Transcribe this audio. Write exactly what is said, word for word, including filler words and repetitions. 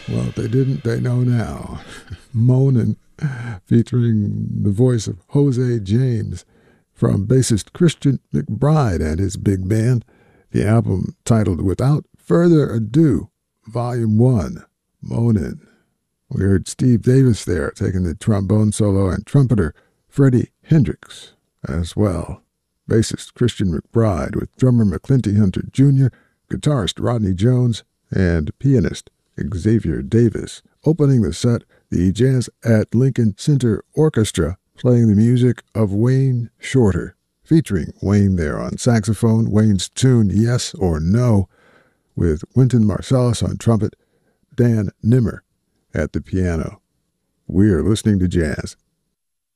Well, if they didn't, they know now. Moanin', featuring the voice of Jose James from bassist Christian McBride and his big band. The album titled Without Further Ado, Volume one, Moanin'. We heard Steve Davis there taking the trombone solo and trumpeter Freddie Hendricks as well. Bassist Christian McBride with drummer McClinty Hunter Junior, guitarist Rodney Jones, and pianist Xavier Davis. Opening the set, the Jazz at Lincoln Center Orchestra playing the music of Wayne Shorter, featuring Wayne there on saxophone, Wayne's tune Yes or No, with Wynton Marsalis on trumpet, Dan Nimmer at the piano. We're listening to jazz